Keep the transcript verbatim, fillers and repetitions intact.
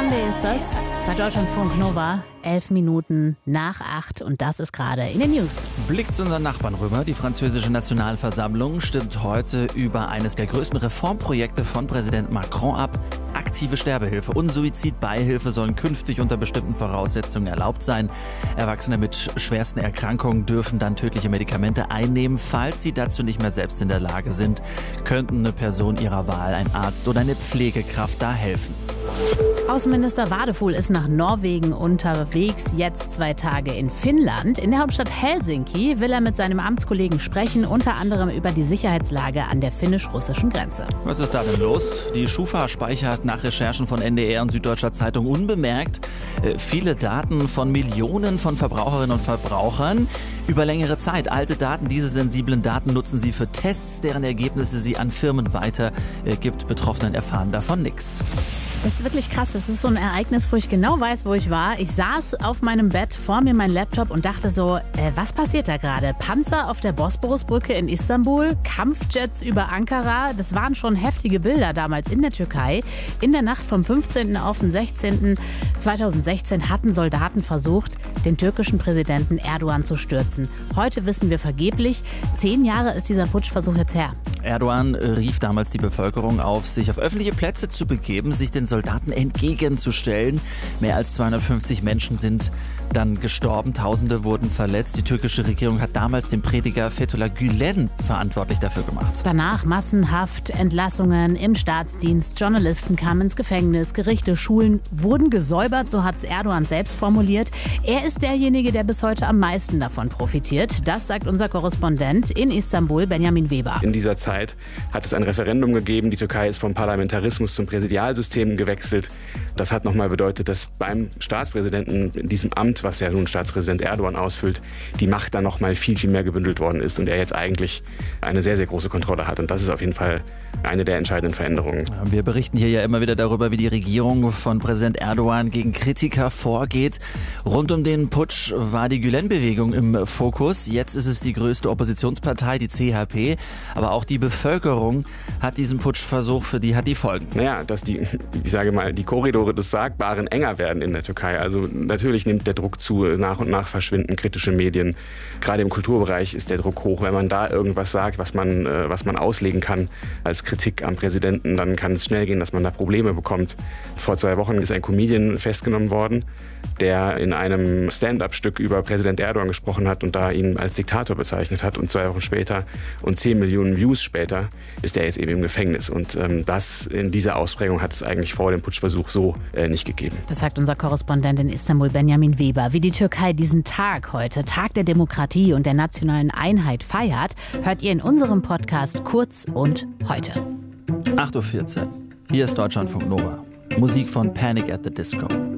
Monday ist das bei Deutschlandfunk Nova. Elf Minuten nach acht und das ist gerade in den News. Blick zu unseren Nachbarn rüber. Die französische Nationalversammlung stimmt heute über eines der größten Reformprojekte von Präsident Macron ab. Aktive Sterbehilfe und Suizidbeihilfe sollen künftig unter bestimmten Voraussetzungen erlaubt sein. Erwachsene mit schwersten Erkrankungen dürfen dann tödliche Medikamente einnehmen. Falls sie dazu nicht mehr selbst in der Lage sind, könnten eine Person ihrer Wahl, ein Arzt oder eine Pflegekraft da helfen. Außenminister Wadefuhl ist nach Norwegen unterwegs, jetzt zwei Tage in Finnland. In der Hauptstadt Helsinki will er mit seinem Amtskollegen sprechen, unter anderem über die Sicherheitslage an der finnisch-russischen Grenze. Was ist da denn los? Die Schufa speichert nach Recherchen von N D R und Süddeutscher Zeitung unbemerkt äh, viele Daten von Millionen von Verbraucherinnen und Verbrauchern über längere Zeit. Alte Daten, diese sensiblen Daten nutzen sie für Tests, deren Ergebnisse sie an Firmen weitergibt. Betroffenen erfahren davon nichts. Das ist wirklich krass. Das ist so ein Ereignis, wo ich genau weiß, wo ich war. Ich saß auf meinem Bett, vor mir mein Laptop und dachte so, äh, was passiert da gerade? Panzer auf der Bosporusbrücke in Istanbul, Kampfjets über Ankara. Das waren schon heftige Bilder damals in der Türkei. In der Nacht vom fünfzehnten auf den sechzehnten zweitausendsechzehn hatten Soldaten versucht, den türkischen Präsidenten Erdogan zu stürzen. Heute wissen wir vergeblich, zehn Jahre ist dieser Putschversuch jetzt her. Erdogan rief damals die Bevölkerung auf, sich auf öffentliche Plätze zu begeben, sich den Soldaten entgegenzustellen. Mehr als zweihundertfünfzig Menschen sind dann gestorben, Tausende wurden verletzt. Die türkische Regierung hat damals den Prediger Fethullah Gülen verantwortlich dafür gemacht. Danach massenhaft Entlassungen im Staatsdienst, Journalisten kamen ins Gefängnis, Gerichte, Schulen wurden gesäubert, so hat es Erdogan selbst formuliert. Er ist derjenige, der bis heute am meisten davon profitiert. Das sagt unser Korrespondent in Istanbul, Benjamin Weber. In dieser Zeit hat es ein Referendum gegeben. Die Türkei ist vom Parlamentarismus zum Präsidialsystem gewechselt. Das hat nochmal bedeutet, dass beim Staatspräsidenten in diesem Amt, was ja nun Staatspräsident Erdogan ausfüllt, die Macht dann nochmal viel, viel mehr gebündelt worden ist und er jetzt eigentlich eine sehr, sehr große Kontrolle hat. Und das ist auf jeden Fall eine der entscheidenden Veränderungen. Wir berichten hier ja immer wieder darüber, wie die Regierung von Präsident Erdogan gegen Kritiker vorgeht. Rund um den Putsch war die Gülen-Bewegung im Fokus. Jetzt ist es die größte Oppositionspartei, die C H P. Aber auch die Bevölkerung hat diesen Putschversuch, für die hat die Folgen. Naja, dass die, ich sage mal, die Korridore des Sagbaren enger werden in der Türkei. Also natürlich nimmt der Druck zu, nach und nach verschwinden kritische Medien. Gerade im Kulturbereich ist der Druck hoch. Wenn man da irgendwas sagt, was man, was man auslegen kann als Kritik am Präsidenten, dann kann es schnell gehen, dass man da Probleme bekommt. Vor zwei Wochen ist ein Comedian festgenommen worden, der in einem Stand-up-Stück über Präsident Erdogan gesprochen hat und da ihn als Diktator bezeichnet hat. Und zwei Wochen später und zehn Millionen Views später ist er jetzt eben im Gefängnis. Und ähm, das in dieser Ausprägung hat es eigentlich vor dem Putschversuch so äh, nicht gegeben. Das sagt unser Korrespondent in Istanbul, Benjamin Weber. Wie die Türkei diesen Tag heute, Tag der Demokratie und der nationalen Einheit feiert, hört ihr in unserem Podcast Kurz und Heute. acht Uhr vierzehn. Hier ist Deutschlandfunk Nova. Musik von Panic at the Disco.